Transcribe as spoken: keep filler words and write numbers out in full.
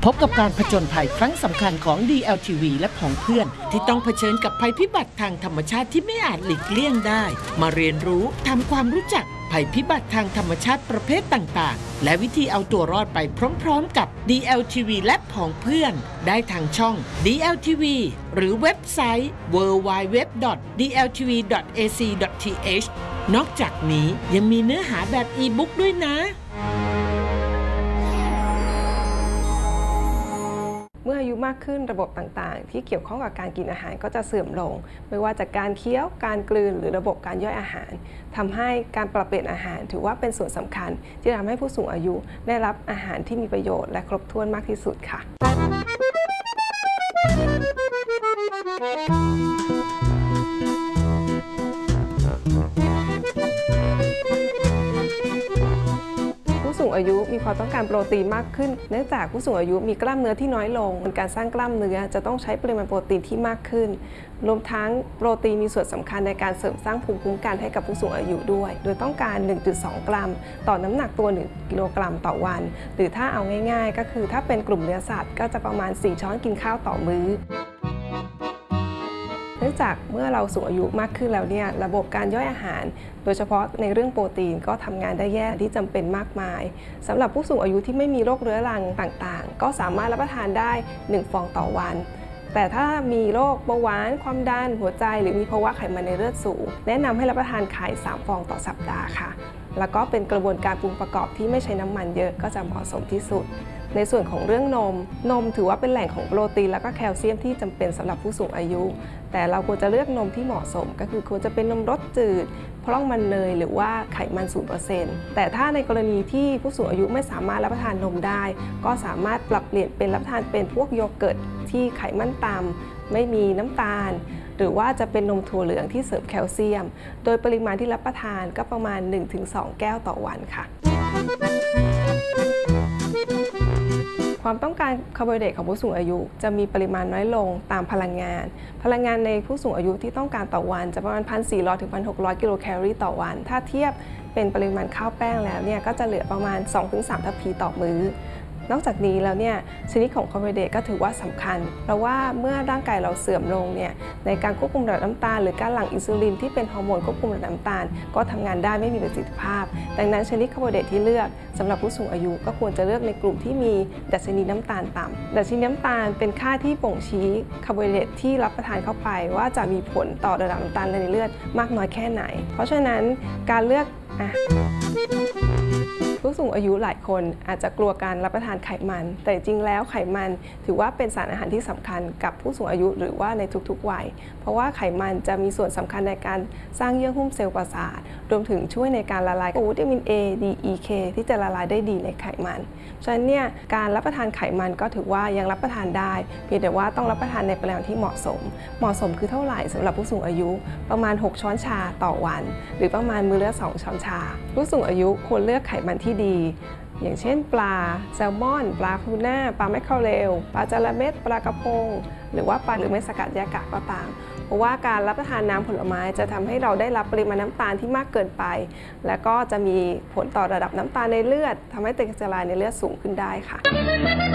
พบกับการผจญภัยครั้งสำคัญของ ดี แอล ที วี และผองเพื่อนที่ต้องเผชิญกับภัยพิบัติทางธรรมชาติที่ไม่อาจหลีกเลี่ยงได้มาเรียนรู้ทำความรู้จักภัยพิบัติทางธรรมชาติประเภทต่างๆและวิธีเอาตัวรอดไปพร้อมๆกับ ดี แอล ที วี และผองเพื่อนได้ทางช่อง ดี แอล ที วี หรือเว็บไซต์ ดับเบิลยู ดับเบิลยู ดับเบิลยู ดอท ดี แอล ที วี ดอท เอ ซี ดอท ที เอช นอกจากนี้ยังมีเนื้อหาแบบอีบุ๊กด้วยนะเมื่ออายุมากขึ้นระบบต่างๆที่เกี่ยวข้องกับการกินอาหารก็จะเสื่อมลงไม่ว่าจากการเคี้ยวการกลืนหรือระบบการย่อยอาหารทำให้การปรับเปลี่ยนอาหารถือว่าเป็นส่วนสำคัญที่ทำให้ผู้สูงอายุได้รับอาหารที่มีประโยชน์และครบถ้วนมากที่สุดค่ะผู้สูงอายุมีความต้องการโปรตีนมากขึ้นเนื่องจากผู้สูงอายุมีกล้ามเนื้อที่น้อยลงการสร้างกล้ามเนื้อจะต้องใช้ปริมาณโปรตีนที่มากขึ้นรวมทั้งโปรตีนมีส่วนสำคัญในการเสริมสร้างภูมิคุ้มกันให้กับผู้สูงอายุด้วยโดยต้องการ หนึ่งจุดสอง กรัมต่อน้ำหนักตัวหนึ่งกิโลกรัมต่อวันหรือถ้าเอาง่ายๆก็คือถ้าเป็นกลุ่มเนื้อสัตว์ก็จะประมาณสี่ช้อนกินข้าวต่อมื้อเนื่องจากเมื่อเราสูงอายุมากขึ้นแล้วเนี่ยระบบการย่อยอาหารโดยเฉพาะในเรื่องโปรตีนก็ทำงานได้แย่ที่จำเป็นมากมายสำหรับผู้สูงอายุที่ไม่มีโรคเรื้อรังต่างๆก็สามารถรับประทานได้หนึ่งฟองต่อวันแต่ถ้ามีโรคเบาหวานความดันหัวใจหรือมีภาวะไขมันในเลือดสูงแนะนำให้รับประทานไข่สามฟองต่อสัปดาห์ค่ะแล้วก็เป็นกระบวนการปรุงประกอบที่ไม่ใช้น้ำมันเยอะก็จะเหมาะสมที่สุดในส่วนของเรื่องนมนมถือว่าเป็นแหล่งของโปรตีนและก็แคลเซียมที่จำเป็นสำหรับผู้สูงอายุแต่เราควรจะเลือกนมที่เหมาะสมก็คือควรจะเป็นนมรสจืดพร่องมันเนยหรือว่าไขมัน ศูนย์เปอร์เซ็นต์ แต่ถ้าในกรณีที่ผู้สูงอายุไม่สามารถรับประทานนมได้ก็สามารถปรับเปลี่ยนเป็นรับประทานเป็นพวกโยเกิร์ตที่ไขมันต่ำไม่มีน้ำตาลหรือว่าจะเป็นนมถั่วเหลืองที่เสริมแคลเซียมโดยปริมาณที่รับประทานก็ประมาณ หนึ่งถึงสอง แก้วต่อวันค่ะความต้องการคาร์โบไฮเดรตของผู้สูงอายุจะมีปริมาณน้อยลงตามพลังงานพลังงานในผู้สูงอายุที่ต้องการต่อวันจะประมาณ หนึ่งพันสี่ร้อย ถึง หนึ่งพันหกร้อย กิโลแคลอรี่ต่อวันถ้าเทียบเป็นปริมาณข้าวแป้งแล้วเนี่ยก็จะเหลือประมาณ สองถึงสาม ทัพพีต่อมื้อนอกจากนี้แล้วเนี่ยชนิดของคาร์โบไฮเดรตก็ถือว่าสำคัญเพราะว่าเมื่อร่างกายเราเสื่อมลงเนี่ยในการควบคุมระดับน้ำตาลหรือการหลั่งอินซูลินที่เป็นฮอร์โมนควบคุมระดับน้ำตาลก็ทำงานได้ไม่มีประสิทธิภาพดังนั้นชนิดคาร์โบไฮเดรตที่เลือกสำหรับผู้สูงอายุก็ควรจะเลือกในกลุ่มที่มีดัชนีน้ำตาลต่ำดัชนีน้ำตาลเป็นค่าที่บ่งชี้คาร์โบไฮเดรตที่รับประทานเข้าไปว่าจะมีผลต่อระดับน้ำตาลในเลือดมากน้อยแค่ไหนเพราะฉะนั้นการเลือกอ่ะผู้สูงอายุหลายคนอาจจะกลัวการรับประทานไขมันแต่จริงแล้วไขมันถือว่าเป็นสารอาหารที่สำคัญกับผู้สูงอายุหรือว่าในทุกๆวัยเพราะว่าไขมันจะมีส่วนสำคัญในการสร้างเยื่อหุ้มเซลล์ประสาทรวมถึงช่วยในการละลายวิตามิน A D E K ที่จะละลายได้ดีในไขมันฉะนั้นเนี่ยการรับประทานไขมันก็ถือว่ายังรับประทานได้เพียงแต่ว่าต้องรับประทานในปริมาณที่เหมาะสมเหมาะสมคือเท่าไหร่สำหรับผู้สูงอายุประมาณหกช้อนชาต่อวันหรือประมาณมื้อละสองช้อนชาผู้สูงอายุควรเลือกไขมันที่ดีอย่างเช่นปลาแซลมอนปลาทูน่าปลาแมคเคอเรลปลาจาระเม็ดปลากระพงหรือว่าปลาหรือไม่สกัดยากะก็ตามเพราะว่าการรับประทานน้ำผลไม้จะทำให้เราได้รับปริมาณน้ำตาลที่มากเกินไปและก็จะมีผลต่อระดับน้ำตาลในเลือดทำให้ไตรกลีเซอไรด์ในเลือดสูงขึ้นได้ค่ะ